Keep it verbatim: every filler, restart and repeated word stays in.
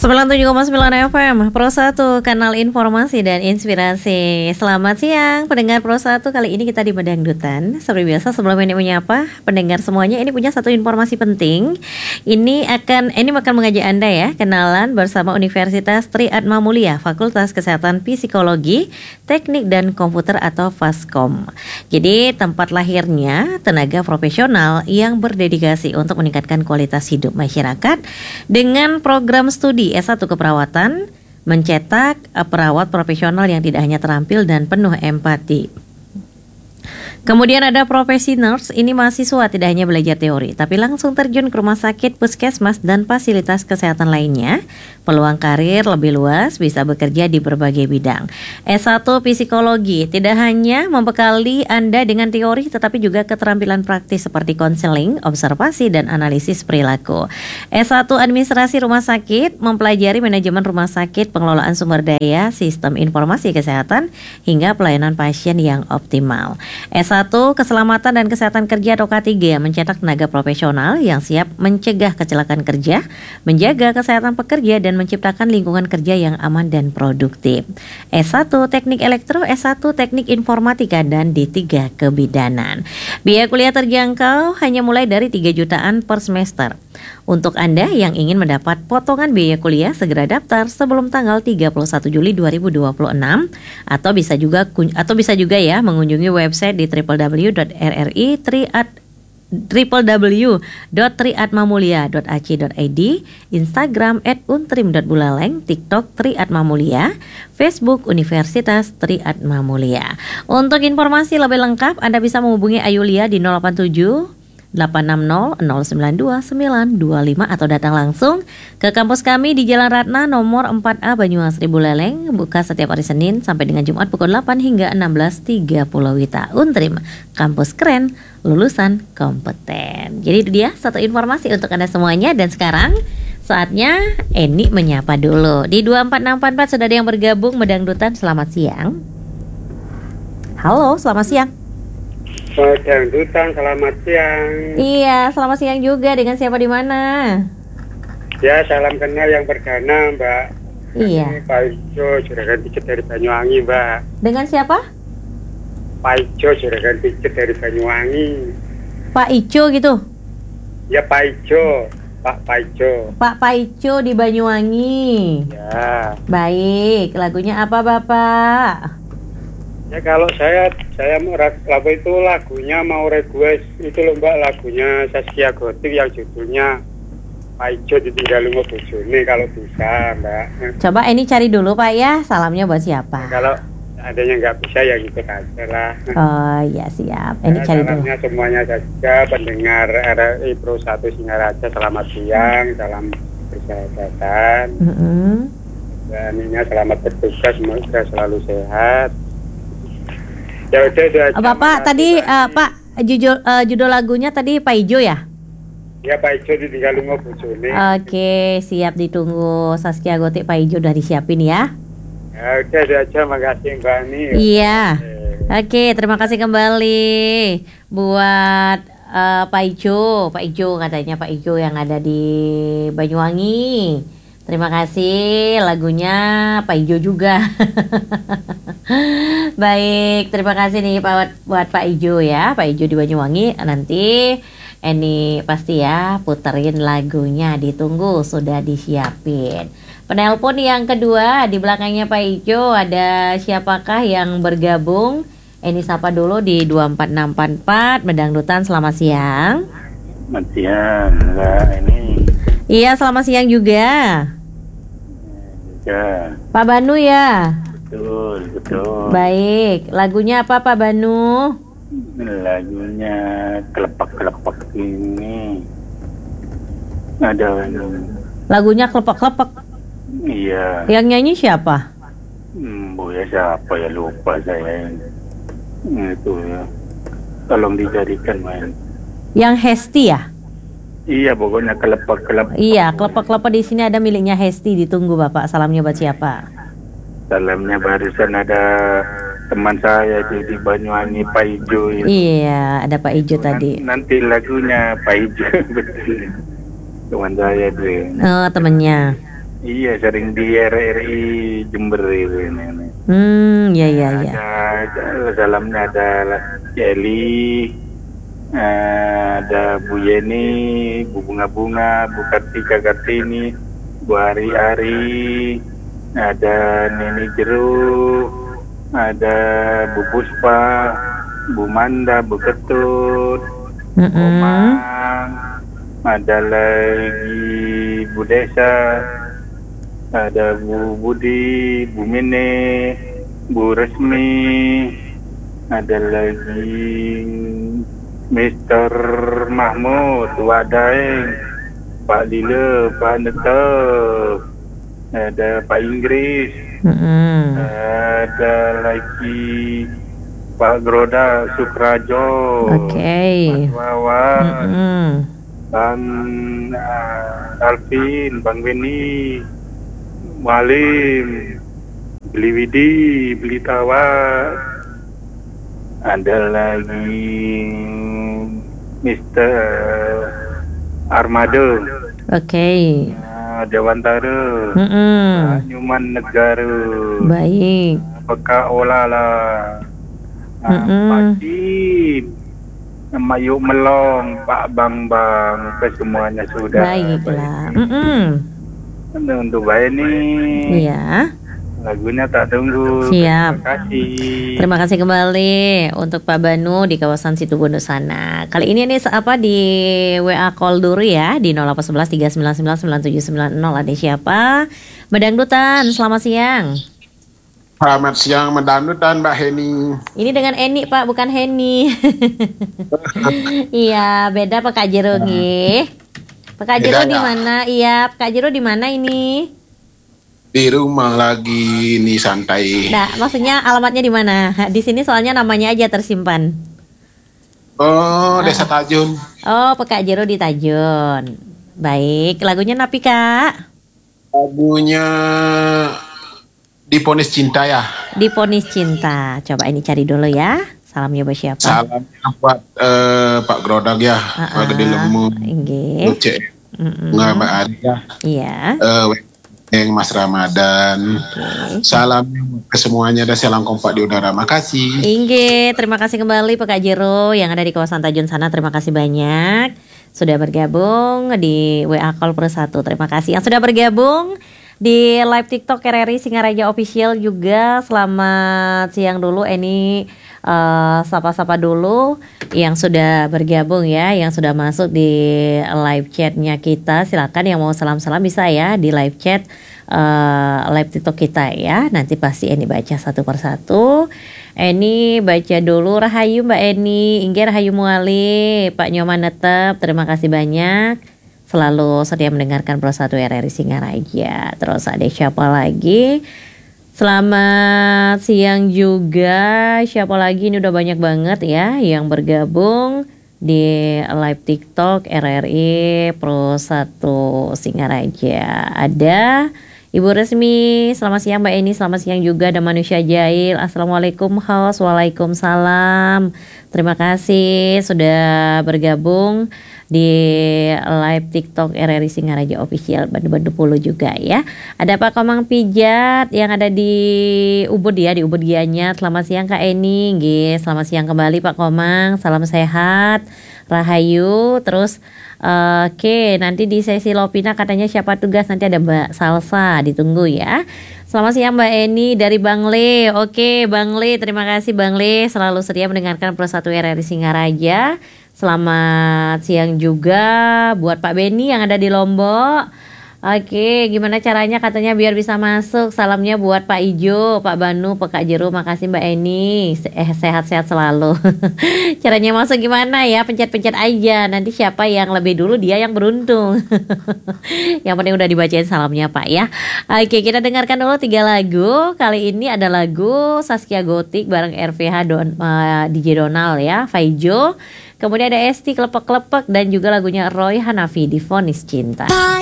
sembilan puluh tujuh koma sembilan F M Pro satu, kanal informasi dan inspirasi. Selamat siang pendengar Pro satu. Kali ini kita di Bedangdutan. Seperti biasa sebelum ini menyapa pendengar semuanya, ini punya satu informasi penting. Ini akan ini akan mengajak Anda ya kenalan bersama Universitas Tri Atma Mulia, Fakultas Kesehatan Psikologi, Teknik dan Komputer atau Faskom. Jadi tempat lahirnya tenaga profesional yang berdedikasi untuk meningkatkan kualitas hidup masyarakat dengan program studi S satu keperawatan, mencetak perawat profesional yang tidak hanya terampil dan penuh empati. Kemudian ada profesi nurse, ini mahasiswa tidak hanya belajar teori, tapi langsung terjun ke rumah sakit, puskesmas, dan fasilitas kesehatan lainnya. Peluang karir lebih luas, bisa bekerja di berbagai bidang. S satu Psikologi tidak hanya membekali Anda dengan teori, tetapi juga keterampilan praktis seperti konseling, observasi, dan analisis perilaku. S satu Administrasi Rumah Sakit mempelajari manajemen rumah sakit, pengelolaan sumber daya, sistem informasi kesehatan, hingga pelayanan pasien yang optimal. S satu Keselamatan dan Kesehatan Kerja atau K tiga mencetak tenaga profesional yang siap mencegah kecelakaan kerja, menjaga kesehatan pekerja, dan menciptakan lingkungan kerja yang aman dan produktif. S satu Teknik Elektro, S satu Teknik Informatika, dan D tiga Kebidanan. Biaya kuliah terjangkau hanya mulai dari tiga jutaan per semester. Untuk Anda yang ingin mendapat potongan biaya kuliah, segera daftar sebelum tanggal tiga puluh satu Juli dua ribu dua puluh enam atau bisa juga atau bisa juga ya mengunjungi website di w w w dot r r i triat w w w dot triatmamulia dot a c dot i d, Instagram at untrim dot bulaleng, TikTok Triatmamulia, Facebook Universitas Triatmamulia. Untuk informasi lebih lengkap Anda bisa menghubungi Ayulia di nol delapan tujuh delapan enam nol nol sembilan dua sembilan dua lima atau datang langsung ke kampus kami di Jalan Ratna nomor empat A Banyuansri Buleleng, buka setiap hari Senin sampai dengan Jumat pukul delapan hingga enam belas tiga puluh Wita. Untrim, kampus keren, lulusan kompeten. Jadi itu dia satu informasi untuk Anda semuanya. Dan sekarang saatnya Eni menyapa dulu. Di dua empat enam empat empat sudah ada yang bergabung Bedangdutan. Selamat siang. Halo, selamat siang. Bedangdutan, selamat siang. Iya, selamat siang juga. Dengan siapa di mana? Ya, salam kenal yang perdana, Mbak. Iya. Ini Pak Ijo, juragan pijet dari Banyuwangi, Mbak. Dengan siapa? Pak Ijo, juragan pijet dari Banyuwangi. Pak Ijo gitu? Ya, Pak Ijo, Pak Pak Ijo. Pak Pak Ijo di Banyuwangi. Ya. Baik, lagunya apa Bapak? Ya kalau saya saya mau lagu itu lagunya mau request itu loh Mbak, lagunya Zaskia Gotik yang judulnya Pak Ijo ditinggal lunga bojone kalau bisa Mbak. Coba ini cari dulu Pak ya, salamnya buat siapa? Ya, kalau adanya nggak bisa ya gitu aja lah. Oh iya siap, ini Ya, cari dulu. salamnya semuanya saja pendengar R R I Pro satu Singaraja, selamat siang, salam persahabatan. Mm-hmm. Dan ini selamat bertugas, semoga selalu sehat. Ya udah, udah Oh, Bapak tadi uh, Pak judul uh, judul lagunya tadi Pak Ijo ya? Ya Pak Ijo ditinggal lunga bojone. Oke, siap ditunggu Zaskia Gotik. Pak Ijo udah disiapin ya? Ya udah, udah aja, makasih Mbak Ani. Iya. Oke, terima kasih kembali buat uh, Pak Ijo. Pak Ijo katanya Pak Ijo yang ada di Banyuwangi. Terima kasih, lagunya Pak Ijo juga. Baik, terima kasih nih Pak buat Pak Ijo ya, Pak Ijo di Banyuwangi. Nanti ini pasti ya puterin lagunya, ditunggu sudah disiapin. Penelpon yang kedua di belakangnya Pak Ijo, ada siapakah yang bergabung? Ini sapa dulu di dua empat enam empat empat Bedangdutan. Selamat siang. Selamat siang, Mbak. Ini Iya, selamat siang juga. ya, Pak Banu ya? betul, betul. Baik, lagunya apa Pak Banu? Lagunya kelepak-kelepak ini. Ada Lagunya kelepek-kelepek. iya. Yang nyanyi siapa? Hmm, Bu ya siapa ya, lupa saya. Itu ya. Tolong dijadikan main. Yang Hesti ya? Iya, pokoknya kelepak-kelepak. Iya, kelepek-kelepek di sini ada miliknya Hesti, ditunggu Bapak. Salamnya buat siapa? Salamnya barusan ada teman saya di, di Banyuwangi, Pak Ijo itu. Iya, ada Pak Ijo tadi. Nanti lagunya Pak Ijo betul. Teman saya tuh. Oh, temennya. Iya, sering di R R I Jember itu ini. Hmm, ya ya ya. Ada, ada dalamnya ada Jelly, ada Bu Yeni, Bu Bunga-Bunga, Bu Kartika Kartini, Bu Ari-Ari, ada Neni Jeruk, ada Bu Puspa, Bu Manda, Bu Ketut, Mm-mm. Komang, ada lagi Bu Desa, ada Bu Budi, Bu Mine, Bu Resmi, ada lagi Mister Mahmud, Wadaeng, Pak Lila, Pak Netep, ada Pak Inggris, Mm-mm. ada lagi Pak Groda Sukrajo, Oke. Pak Wawan, Mm-mm. Bang uh, Alvin, Bang Beni, Malim, Beli Widi, Beli Tawa, ada lagi Mister Armado, Oke. uh, Dewantara, Mm-mm. Nyuman Negara, Baik. Peka Olala, uh, Mm-mm. Pak Cip, Mayuk Melong, Pak Bang Bang, kesemuanya sudah. Baiklah. Mm-mm. Baik. Untuk baik nih. Iya. Lagunya tak tunggu. Siap. Terima kasih. Terima kasih kembali untuk Pak Banu di kawasan Situbondo sana. Kali ini nih apa di W A call dulu ya di nol delapan satu satu tiga sembilan sembilan sembilan tujuh sembilan nol. Ada siapa? Medangdutan, selamat siang. Selamat siang Medangdutan Mbak Heni. Ini dengan Eni Pak, bukan Heni. Iya, beda Pak Kak Jero nggih. Pak Kak Jero Beda di ya? mana? Iya, Pak Kak Jero di mana ini? Di rumah lagi nih santai. Nah, maksudnya alamatnya di mana? Di sini soalnya namanya aja tersimpan. Oh, Desa Tajun. Oh, Pak Kak Jero di Tajun. Baik, lagunya napi Kak? Lagunya Diponis Cinta ya. Diponis Cinta. Coba ini cari dulu ya. Salamnya buat siapa? Salamnya buat eh, Pak Grodag ya, Ah, Pak Gede Lemu, Nggih. Uce, Mm-mm. Nggak Mbak Ari ya, Iya. eh, Weng Mas Ramadan. Oke. Salamnya buat ke semuanya dan salam kompak di udara. Makasih. Inge, terima kasih kembali Pak Kak Jero yang ada di kawasan Tajun sana. Terima kasih banyak sudah bergabung di W A Call per satu. Terima kasih yang sudah bergabung di live TikTok R R I Singaraja Official juga. Selamat siang dulu Eni. Uh, sapa-sapa dulu yang sudah bergabung ya, yang sudah masuk di live chatnya kita. Silakan yang mau salam-salam bisa ya di live chat uh, live TikTok kita ya. Nanti pasti Eni baca satu persatu. Eni baca dulu. Rahayu Mbak Eni, Inge Rahayu Muali, Pak Nyoman Netep, terima kasih banyak selalu setia mendengarkan Pro satu R R I Singaraja. Terus ada siapa lagi? Selamat siang juga. Siapa lagi? Ini udah banyak banget ya yang bergabung di live TikTok R R I Pro satu Singaraja. Ada Ibu Resmi, selamat siang Mbak Eni, selamat siang juga. Ada Manusia Jail, Assalamualaikum host, waalaikumsalam. Terima kasih sudah bergabung di live TikTok R R I Singaraja Official Bandu-Bandu Pulu juga ya. Ada Pak Komang Pijat yang ada di Ubud ya, di Ubud Gianyar. Selamat siang Kak Eni, nggih. Selamat siang kembali Pak Komang. Salam sehat, Rahayu. Terus uh, oke, okay, nanti di sesi Lopina katanya siapa tugas, nanti ada Mbak Salsa, ditunggu ya. Selamat siang Mbak Eni dari Bang Le. Oke, Bang Le, terima kasih Bang Le selalu setia mendengarkan Pro satu R R I Singaraja. Selamat siang juga buat Pak Beni yang ada di Lombok. Oke, gimana caranya katanya biar bisa masuk? Salamnya buat Pak Ijo, Pak Banu, Pak Kak Jero. Makasih Mbak Eni. Eh, sehat-sehat selalu. Caranya masuk gimana ya? Pencet-pencet aja. Nanti siapa yang lebih dulu dia yang beruntung. Yang penting udah dibacain salamnya Pak ya. Oke, kita dengarkan dulu tiga lagu. Kali ini ada lagu Saskia Gotik bareng R V H Don, uh, D J Donald ya, Faijo. Kemudian ada Esti Klepek-Klepek dan juga lagunya Roy Hanafi, Divonis Cinta.